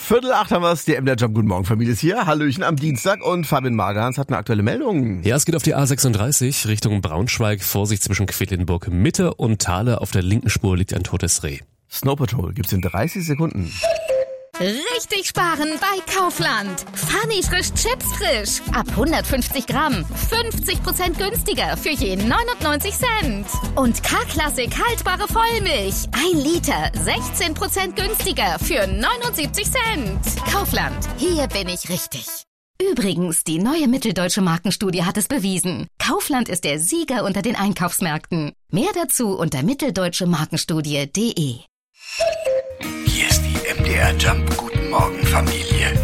7:45 haben wir es. Der MDR Jump Guten Morgen Familie ist hier. Hallöchen am Dienstag und Fabian Magerhans hat eine aktuelle Meldung. Ja, es geht auf die A36 Richtung Braunschweig. Vorsicht zwischen Quedlinburg Mitte und Thale. Auf der linken Spur liegt ein totes Reh. Snow Patrol gibt's in 30 Sekunden. Richtig sparen bei Kaufland. Funny frisch Chips frisch. Ab 150 Gramm. 50% günstiger für je 99 Cent. Und K-Klassik haltbare Vollmilch. 1 Liter. 16% günstiger für 79 Cent. Kaufland. Hier bin ich richtig. Übrigens, die neue Mitteldeutsche Markenstudie hat es bewiesen. Kaufland ist der Sieger unter den Einkaufsmärkten. Mehr dazu unter mitteldeutschemarkenstudie.de. Hier ist die MDR Jump Guten Morgen Familie.